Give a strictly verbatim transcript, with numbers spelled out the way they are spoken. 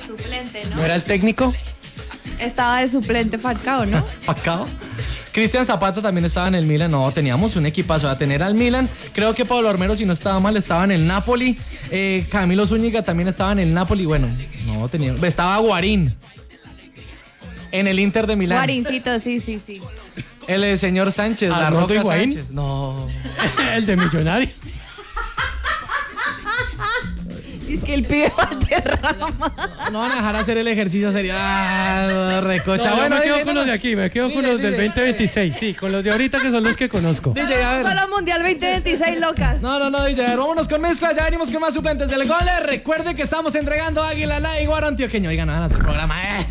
Suplente, ¿no? ¿No era el técnico? Estaba de suplente Falcao, ¿no? Falcao. Cristian Zapata también estaba en el Milan. No, teníamos un equipazo a tener al Milan. Creo que Pablo Armero, si no estaba mal, estaba en el Napoli. Eh, Camilo Zúñiga también estaba en el Napoli. Bueno, no tenía. Estaba Guarín en el Inter de Milán. Guarincito, sí, sí, sí. El eh, señor Sánchez, la ¿Arnoldo Roca Higuaín? Sánchez. No. El de Millonarios. Es que el pibe Valderrama. No van a dejar hacer el ejercicio, sería ah, recocha. No, bueno, me quedo dile, con no, los de aquí, me quedo dile, con los dile. del veinte veintiséis, sí, con los de ahorita que son los que conozco. D J, a ver. Solo Mundial veinte veintiséis, locas. No, no, no, D J, a ver, vámonos con mezcla, ya venimos con más suplentes del gol. Recuerde que estamos entregando Águila La Iguara Antioqueño. Oigan, no van a hacer programa, eh.